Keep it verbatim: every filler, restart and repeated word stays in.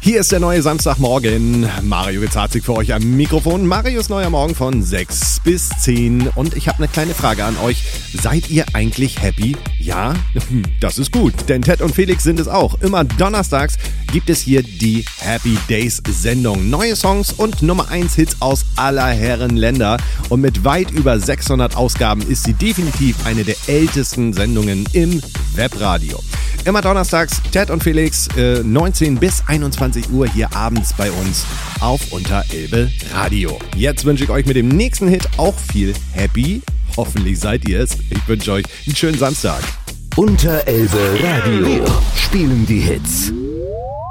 Hier ist der neue Samstagmorgen. Mario Gezarzig für euch am Mikrofon. Marios neuer Morgen von sechs bis zehn. Und ich habe eine kleine Frage an euch. Seid ihr eigentlich happy? Ja? Das ist gut, denn Ted und Felix sind es auch. Immer donnerstags gibt es hier die Happy Days Sendung. Neue Songs und Nummer eins Hits aus aller Herren Länder. Und mit weit über sechshundert Ausgaben ist sie definitiv eine der ältesten Sendungen im Webradio. Immer donnerstags, Ted und Felix, äh, neunzehn bis einundzwanzig Uhr hier abends bei uns auf Unterelbe Radio. Jetzt wünsche ich euch mit dem nächsten Hit auch viel Happy. Hoffentlich seid ihr es. Ich wünsche euch einen schönen Samstag. Unterelbe Radio. Spielen die Hits.